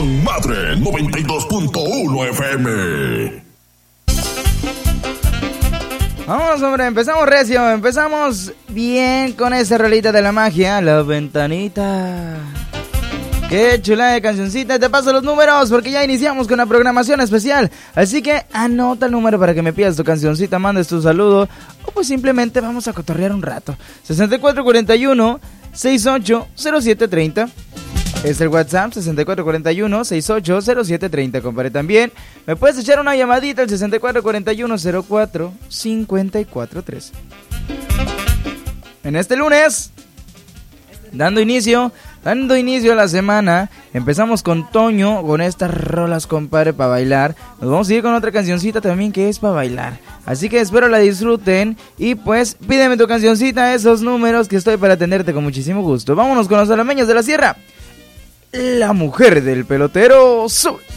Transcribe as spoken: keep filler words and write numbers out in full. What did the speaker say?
con Madre noventa y dos punto uno F M. Vamos, hombre, empezamos recio, empezamos bien con esa rolita de la magia, La Ventanita. Qué chula de cancioncita, te paso los números porque ya iniciamos con la programación especial. Así que anota el número para que me pidas tu cancioncita, mandes tu saludo o pues simplemente vamos a cotorrear un rato. sesenta y cuatro cuarenta y uno, sesenta y ocho, cero siete treinta. Es el WhatsApp, sesenta y cuatro cuarenta y uno, sesenta y ocho, cero siete treinta, compadre. También me puedes echar una llamadita al sesenta y cuatro cuarenta y uno, cero cuatro, cincuenta y cuatro trece. En este lunes, dando inicio, dando inicio a la semana, empezamos con Toño, con estas rolas, compadre, para bailar. Nos vamos a ir con otra cancioncita también que es para bailar. Así que espero la disfruten y pues pídeme tu cancioncita, esos números que estoy para atenderte con muchísimo gusto. Vámonos con los alameños de la sierra. La mujer del pelotero, sube.